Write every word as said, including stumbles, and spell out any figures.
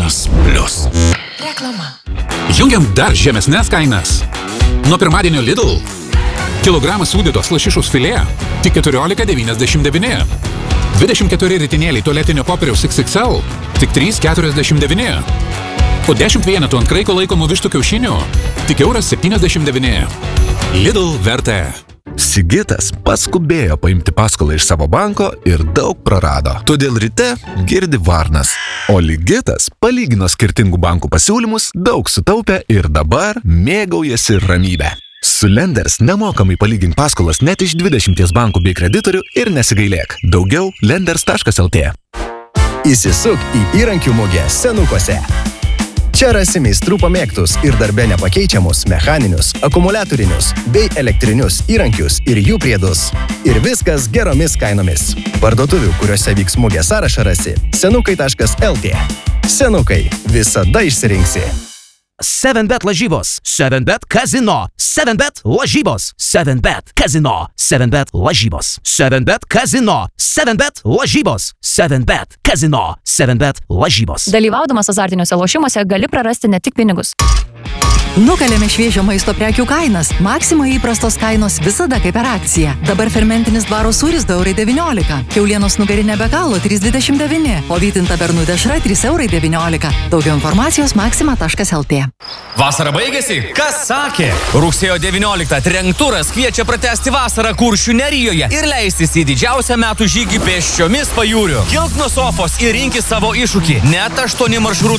Kainos Plius. Reklama. Jungiam dar žemesnės kainas. Nuo pirmadienio Lidl. Kilogramas sūdytos lašišos filė tik keturiolika devyniasdešimt devyni. dvidešimt keturi ritinėliai tualetinio popieriaus iks iks el tik trys keturiasdešimt devyni. O dešimt vienetų ant kraiko laikomų vištų kiaušinių tik euras septyniasdešimt devyni. Lidl vertė. Sigitas paskubėjo paimti paskolą iš savo banko ir daug prarado. Todėl ryte girdi varnas. O Ligitas palygino skirtingų bankų pasiūlymus, daug sutaupė ir dabar mėgaujasi ramybę. Su Lenders nemokamai palygink paskolas net iš dvidešimties bankų bei kreditorių ir nesigailėk. Daugiau lenders taškas el tė. Įsisuk į įrankių mugę Senukose. Čia rasi meistrų pamėgtus ir darbe nepakeičiamus mechaninius, akumuliatorinius bei elektrinius įrankius ir jų priedus. Ir viskas geromis kainomis. Parduotuvių, kuriuose vyks mugė sąrašą rasi senukai taškas el tė. Senukai, visada išsirinksi. seven bet lažybos, seven bet kazino, seven bet lažybos, seven bet kazino, seven bet lažybos, seven bet kazino, seven bet lažybos, seven bet kazino, seven bet lažybos. Dalyvaudamas azartiniuose lošimuose gali prarasti ne tik pinigus. Nukalėme šviežio maisto prekių kainas. Maxima įprastos kainos visada kaip per akciją. Dabar fermentinis dvaro sūris du eurai devyniolika. Kiaulienos nugarinė be galo trys dvidešimt devyni. O vytinta bernų dešra trys eurai devyniolika. Daugiau informacijos maxima taškas el tė. Vasara baigėsi? Kas sakė? Rugsėjo devynioliktą trenkturas kviečia pratęsti vasarą Kuršių Nerijoje ir leistis į didžiausią metų žygį pėsčiomis pajūriu. Kilk nuo sofos ir rinkis savo iššūkį. Net aštuoni maršrutai